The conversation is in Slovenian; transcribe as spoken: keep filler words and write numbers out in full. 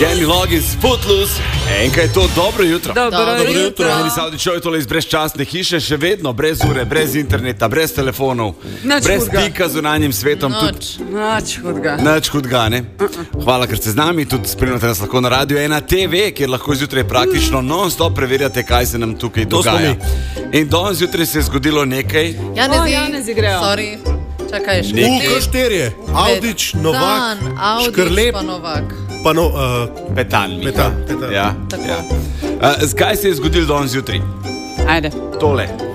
Kenny Loggins, Footloose. Enkaj je to dobro jutro. Dobro, Dobro jutro. Meni se odličuje tole iz brezčasne hiše, še vedno brez ure, brez interneta, brez telefonov, Nič brez hudega. stika z zunanjim svetom. Noč. Nač hudga. Nič hudega, ne? Hvala, ker ste z nami, tudi spremljate nas lahko na Radio ena T V, kjer lahko zjutraj praktično non-stop preverjate, kaj se nam tukaj To smo dogaja. In danes zjutraj se je zgodilo nekaj. Janezi, O, Janezi grejo. Sorry. Čakaj, še Nekaj. U K štirje, Audič, Novak, Audič Škrlep, pa Novak. pa no, uh, Petan, Miha. Petan, Petan. Ja, Tako. ja. Uh, kaj se je zgodilo danes zjutraj? Ajde. Tole.